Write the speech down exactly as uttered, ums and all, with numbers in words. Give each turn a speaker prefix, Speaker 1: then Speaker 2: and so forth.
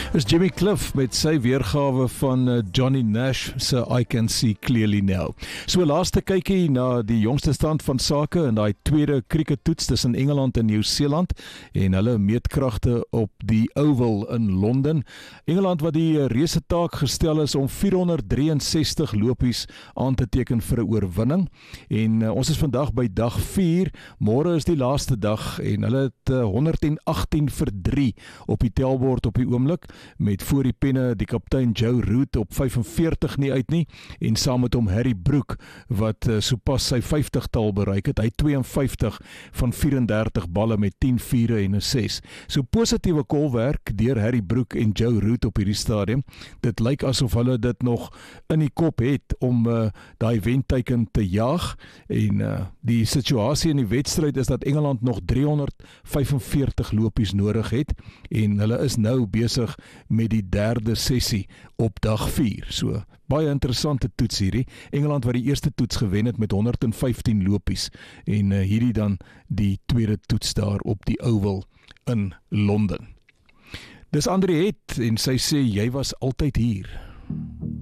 Speaker 1: Is Jimmy Cliff met sy weergawe van Johnny Nash se I Can See Clearly Now. So laaste kykie na die jongste stand van sake in die tweede crickettoets tussen Engeland en Nieu-Seeland en hulle meetkragte op die Oval in Londen. Engeland wat die reuse taak gestel is om vier honderd drie en sestig lopies aan te teken vir 'n oorwinning. En uh, ons is vandag by dag vier, môre is die laaste dag en hulle het uh, honderd en agttien vir drie op die telbord op die oomblik, met voor die penne die kaptein Joe Root op vyf en veertig nie uit nie, en saam met hom Harry Brook wat uh, sopas sy vyftigtal bereik het. Hy het twee en vyftig van vyf en dertig balle met tien vure en 'n ses. So positiewe kolwerk deur Harry Brook en Joe Root op hierdie stadium. Dit lyk asof hulle dit nog in die kop het om uh, daai wenteiken te jaag, en uh, die situasie in die wedstryd is dat Engeland nog driehonderd vyf en veertig lopies nodig het, en hulle is nou besig met die derde sessie op dag vier. So, baie interessante toets hierdie. Engeland wat die eerste toets gewen het met honderd en vyftien lopies, en uh, hierdie dan die tweede toets daar op die Oval in Londen. Dis Andriet en sy sê jy was altyd hier.